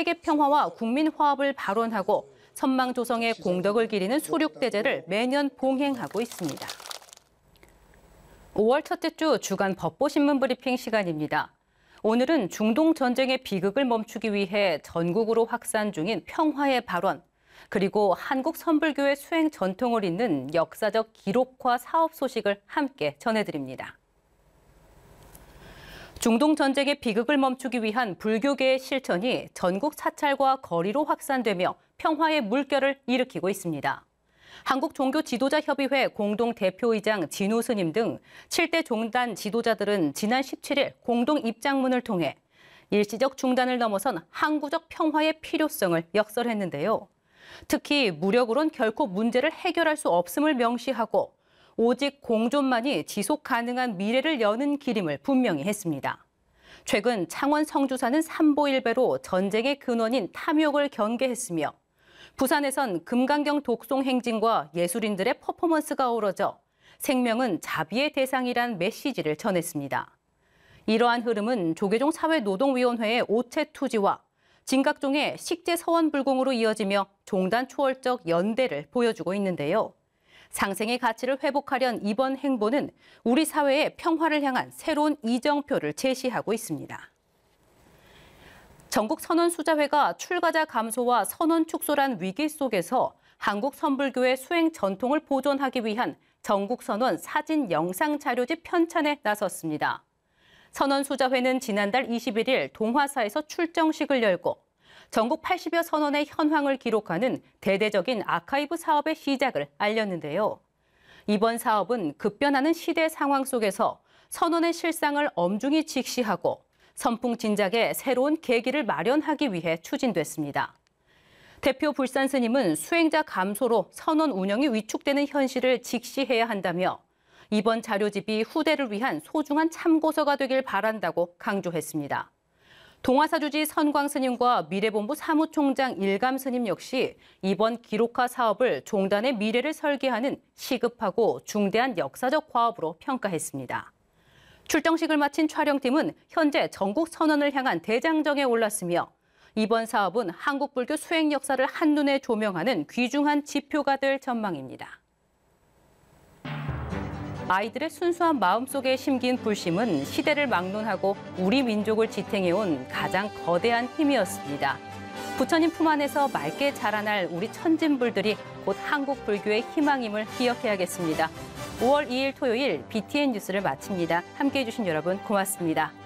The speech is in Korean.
세계 평화와 국민 화합을 발언하고 선망 조성의 공덕을 기리는 소륙대제를 매년 봉행하고 있습니다. 5월 첫째 주 주간 법보신문 브리핑 시간입니다. 오늘은 중동 전쟁의 비극을 멈추기 위해 전국으로 확산 중인 평화의 발원, 그리고 한국 선불교의 수행 전통을 잇는 역사적 기록화 사업 소식을 함께 전해드립니다. 중동 전쟁의 비극을 멈추기 위한 불교계의 실천이 전국 사찰과 거리로 확산되며 평화의 물결을 일으키고 있습니다. 한국종교지도자협의회 공동대표의장 진우 스님 등 7대 종단 지도자들은 지난 17일 공동 입장문을 통해 일시적 중단을 넘어선 항구적 평화의 필요성을 역설했는데요. 특히 무력으론 결코 문제를 해결할 수 없음을 명시하고 오직 공존만이 지속 가능한 미래를 여는 길임을 분명히 했습니다. 최근 창원 성주사는 삼보일배로 전쟁의 근원인 탐욕을 경계했으며 부산에선 금강경 독송 행진과 예술인들의 퍼포먼스가 어우러져 생명은 자비의 대상이란 메시지를 전했습니다. 이러한 흐름은 조계종 사회노동위원회의 오체 투지와 진각종의 식재 서원 불공으로 이어지며 종단 초월적 연대를 보여주고 있는데요. 상생의 가치를 회복하려는 이번 행보는 우리 사회의 평화를 향한 새로운 이정표를 제시하고 있습니다. 전국 선원수자회가 출가자 감소와 선원 축소란 위기 속에서 한국 선불교의 수행 전통을 보존하기 위한 전국선원 사진 영상 자료집 편찬에 나섰습니다. 선원수자회는 지난달 21일 동화사에서 출정식을 열고 전국 80여 선원의 현황을 기록하는 대대적인 아카이브 사업의 시작을 알렸는데요. 이번 사업은 급변하는 시대 상황 속에서 선원의 실상을 엄중히 직시하고 선풍 진작의 새로운 계기를 마련하기 위해 추진됐습니다. 대표 불산 스님은 수행자 감소로 선원 운영이 위축되는 현실을 직시해야 한다며 이번 자료집이 후대를 위한 소중한 참고서가 되길 바란다고 강조했습니다. 동화사주지 선광 스님과 미래본부 사무총장 일감 스님 역시 이번 기록화 사업을 종단의 미래를 설계하는 시급하고 중대한 역사적 과업으로 평가했습니다. 출정식을 마친 촬영팀은 현재 전국 선원을 향한 대장정에 올랐으며 이번 사업은 한국 불교 수행 역사를 한눈에 조명하는 귀중한 지표가 될 전망입니다. 아이들의 순수한 마음속에 심긴 불심은 시대를 막론하고 우리 민족을 지탱해온 가장 거대한 힘이었습니다. 부처님 품 안에서 맑게 자라날 우리 천진불들이 곧 한국 불교의 희망임을 기억해야겠습니다. 5월 2일 토요일 BTN 뉴스를 마칩니다. 함께해 주신 여러분 고맙습니다.